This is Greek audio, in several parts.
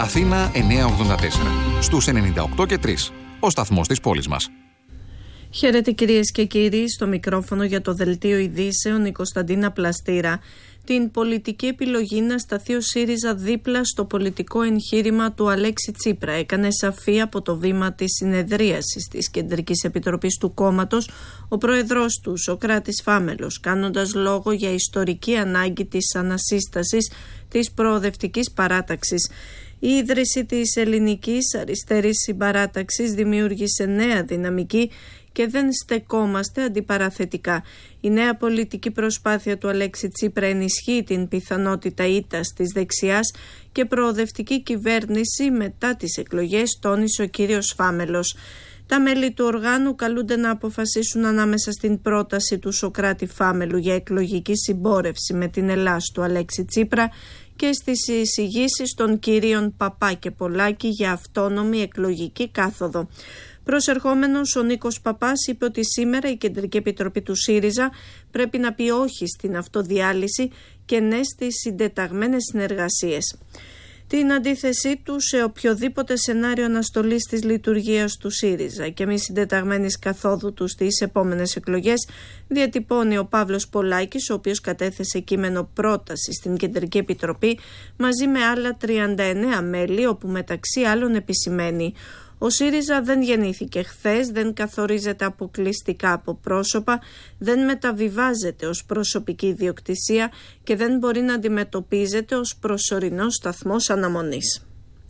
Αθήνα 984, στους 98 και 3, ο σταθμός της πόλης μας. Χαίρετε κυρίες και κύριοι, στο μικρόφωνο για το Δελτίο Ειδήσεων η Κωνσταντίνα Πλαστήρα. Την πολιτική επιλογή να σταθεί ο ΣΥΡΙΖΑ δίπλα στο πολιτικό εγχείρημα του Αλέξη Τσίπρα έκανε σαφή από το βήμα της συνεδρίασης της Κεντρικής Επιτροπής του κόμματος ο πρόεδρος του, Σωκράτης Φάμελος, κάνοντας λόγο για ιστορική ανάγκη της ανασύστασης της προοδευτικής παράταξης. Η ίδρυση της ελληνικής αριστερής συμπαράταξης δημιούργησε νέα δυναμική και δεν στεκόμαστε αντιπαραθετικά. Η νέα πολιτική προσπάθεια του Αλέξη Τσίπρα ενισχύει την πιθανότητα ήττας της δεξιάς και προοδευτική κυβέρνηση μετά τις εκλογές, τόνισε ο κύριος Φάμελος. Τα μέλη του οργάνου καλούνται να αποφασίσουν ανάμεσα στην πρόταση του Σωκράτη Φάμελου για εκλογική συμπόρευση με την Ελλάς του Αλέξη Τσίπρα και στις εισηγήσεις των κυρίων Παπά και Πολάκη για αυτόνομη εκλογική κάθοδο. Προσερχόμενος, ο Νίκος Παπάς είπε ότι σήμερα η Κεντρική Επιτροπή του ΣΥΡΙΖΑ πρέπει να πει όχι στην αυτοδιάλυση και ναι στις συντεταγμένες συνεργασίες. Την αντίθεσή του σε οποιοδήποτε σενάριο αναστολής της λειτουργίας του ΣΥΡΙΖΑ και μη συντεταγμένης καθόδου του στις επόμενες εκλογές διατυπώνει ο Παύλος Πολάκης, ο οποίος κατέθεσε κείμενο πρόταση στην Κεντρική Επιτροπή μαζί με άλλα 39 μέλη, όπου μεταξύ άλλων επισημαίνει: ο ΣΥΡΙΖΑ δεν γεννήθηκε χθες, δεν καθορίζεται αποκλειστικά από πρόσωπα, δεν μεταβιβάζεται ως προσωπική ιδιοκτησία και δεν μπορεί να αντιμετωπίζεται ως προσωρινός σταθμός αναμονής.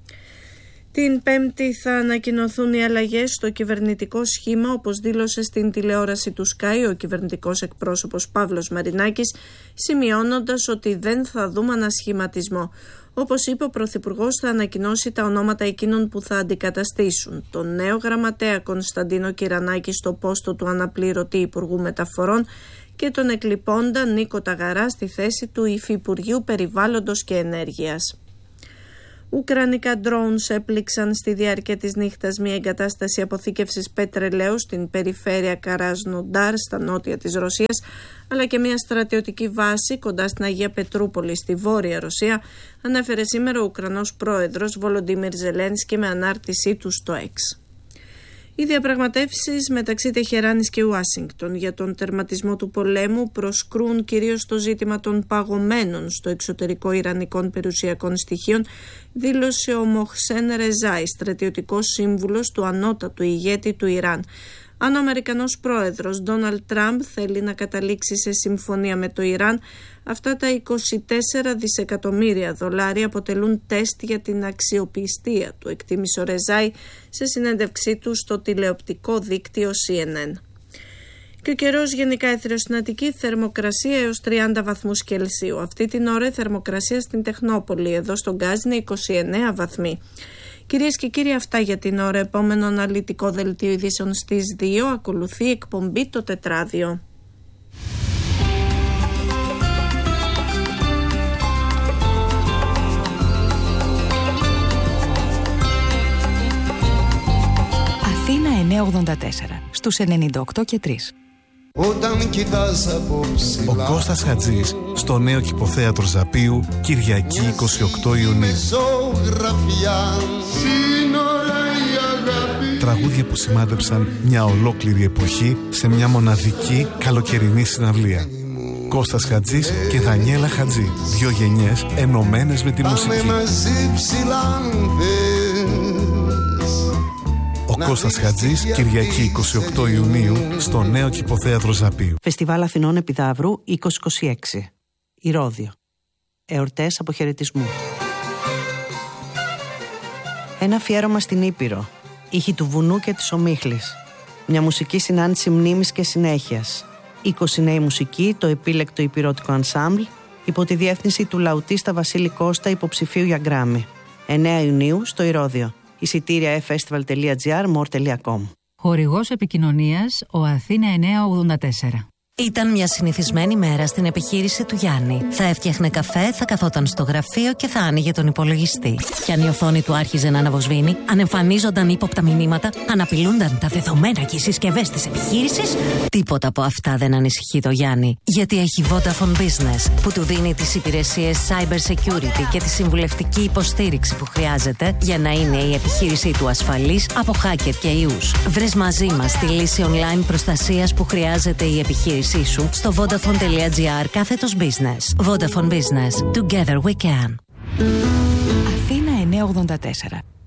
Την Πέμπτη θα ανακοινωθούν οι αλλαγές στο κυβερνητικό σχήμα, όπως δήλωσε στην τηλεόραση του Sky ο κυβερνητικός εκπρόσωπος Παύλος Μαρινάκης, σημειώνοντας ότι δεν θα δούμε ανασχηματισμό. Όπως είπε, ο Πρωθυπουργός θα ανακοινώσει τα ονόματα εκείνων που θα αντικαταστήσουν τον νέο γραμματέα Κωνσταντίνο Κυρανάκη στο πόστο του αναπληρωτή Υπουργού Μεταφορών και τον εκλειπώντα Νίκο Ταγαρά στη θέση του Υφυπουργείου Περιβάλλοντος και Ενέργειας. Ουκρανικά drones έπληξαν στη διάρκεια της νύχτας μια εγκατάσταση αποθήκευσης πετρελαίου στην περιφέρεια Καράζνοντάρ στα νότια της Ρωσίας, αλλά και μια στρατιωτική βάση κοντά στην Αγία Πετρούπολη στη βόρεια Ρωσία, ανέφερε σήμερα ο Ουκρανός πρόεδρος Βολοντίμιρ Ζελένσκι με ανάρτησή του στο X. Οι διαπραγματεύσεις μεταξύ Τεχεράνης και Ουάσιγκτον για τον τερματισμό του πολέμου προσκρούν κυρίως στο ζήτημα των παγωμένων στο εξωτερικό ιρανικών περιουσιακών στοιχείων, δήλωσε ο Μοχσέν Ρεζάι, στρατιωτικός σύμβουλος του ανώτατου ηγέτη του Ιράν. Αν ο Αμερικανός πρόεδρος Ντόναλντ Τραμπ θέλει να καταλήξει σε συμφωνία με το Ιράν, αυτά τα 24 δισεκατομμύρια δολάρια αποτελούν τεστ για την αξιοπιστία του, εκτίμησε ο Ρεζάι σε συνέντευξή του στο τηλεοπτικό δίκτυο CNN. Και ο καιρός γενικά έθριο στην Αττική, θερμοκρασία έως 30 βαθμούς Κελσίου. Αυτή την ώρα η θερμοκρασία στην Τεχνόπολη, εδώ στον Γκάζι, είναι 29 βαθμοί. Κυρίες και κύριοι, αυτά για την ώρα. Επόμενο αναλυτικό δελτίο ειδήσεων στις 2. Ακολουθεί η εκπομπή Το Τετράδιο. Αθήνα 984, στους 98 και 3. Ο Κώστας Χατζής στο νέο Κηποθέατρο Ζαπίου, Κυριακή 28 Ιουνίου. Τραγούδια που σημάδεψαν μια ολόκληρη εποχή σε μια μοναδική καλοκαιρινή συναυλία. Κώστας Χατζής και Δανιέλα Χατζή, 2 γενιές ενωμένες με τη μουσική. Ο Κώστας Χατζής, Κυριακή 28 Ιουνίου, στο νέο Κηποθέατρο Ζαπίου. Φεστιβάλ Αθηνών Επιδαύρου 2026. Ηρώδιο. Εορτές αποχαιρετισμού. Ένα αφιέρωμα στην Ήπειρο. Ήχοι του βουνού και της ομίχλης. Μια μουσική συνάντηση μνήμης και συνέχειας. 20 νέοι μουσικοί, το επίλεκτο υπηρώτικο ανσάμπλ, υπό τη διεύθυνση του λαουτίστα Βασίλη Κώστα, υποψηφίου για Γκράμι. 9 Ιουνίου στο Ηρώδιο. Εισιτήρια festival.gr, more.com. Χορηγός επικοινωνίας ο Αθήνα 984. Ήταν μια συνηθισμένη μέρα στην επιχείρηση του Γιάννη. Θα έφτιαχνε καφέ, θα καθόταν στο γραφείο και θα άνοιγε τον υπολογιστή. Κι αν η οθόνη του άρχιζε να αναβοσβήνει, αν εμφανίζονταν ύποπτα μηνύματα, αν απειλούνταν τα δεδομένα και οι συσκευές της επιχείρησης, τίποτα από αυτά δεν ανησυχεί το Γιάννη. Γιατί έχει Vodafone Business, που του δίνει τις υπηρεσίες cyber security και τη συμβουλευτική υποστήριξη που χρειάζεται για να είναι η επιχείρησή του ασφαλής από hacker και ιούς. Βρες μαζί μας τη λύση online προστασίας που χρειάζεται η επιχείρησή σου στο vodafone.gr/business. Vodafone Business. Together we can. Αθήνα 984.